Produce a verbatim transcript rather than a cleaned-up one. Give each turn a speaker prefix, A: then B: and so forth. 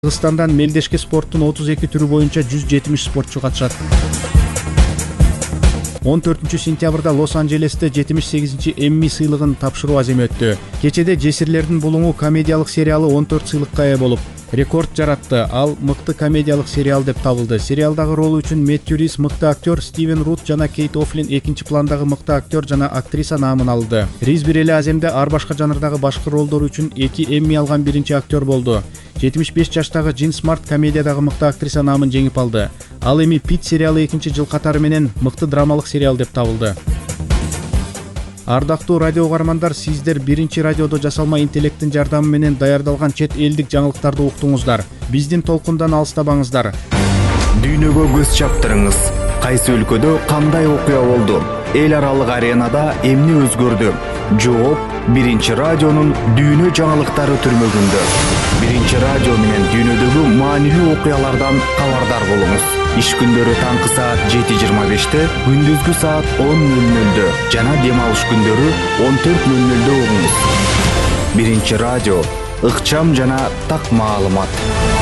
A: Кыргызстандан мелдешки спорттун отуз эки түрү боюнча жүз жетимиш спортчу катышат. он төртүнчү сентябрда Лос-Анджелесте жетимиш сегизинчи Эмми сыйлыгын тапшыруу аземи өттү. Кечеде Жесирлердин булуңу комедиялык сериалы он төрт сыйлыкка ээ болуп, рекорд жаратты. Ал мыкты комедиялык сериал деп табылды. Сериалдагы ролу үчүн Мэттью Рис мыкты актер, Стивен Рут жана Кейт Оффлин экинчи пландагы мыкты актер жана актриса наамын алды. Рис бир эле аземде ар башка жанрдагы башкы ролдору үчүн эки Эмми алган биринчи актер болду. жетимиш беш жаштагы Джин Смарт комедиядагы мыкты актриса наамын жеңип алды. Ал эми Пит сериалы экинчи жыл катары менен мыкты драмалык сериал деп табылды. Ардактуу радио угармандар, сиздер биринчи радиодо жасалма интеллекттин жардамы менен даярдалган чет элдик жаңылыктарды уктуңуздар. Биздин толкундан алыстабаңыздар.
B: Дүйнөгө көз чаптырыңыз. Кайсы өлкөдө кандай окуя болду? Эл аралык аренада эмне өзгөрдү? Жооп биринчи радионун дүйнө жаңылыктары түрмөгүндө. Биринчи радио менен дүйнөдөгү маанилүү окуялардан кабардар болуңуз. Иш күндөрү таңкы саат жети жыйырма беште, күндүзгү саат он нөл нөлдө жана дем алыш күндөрү он төрт нөл нөлдө угуңуз. Биринчи радио, ыкчам жана так маалымат.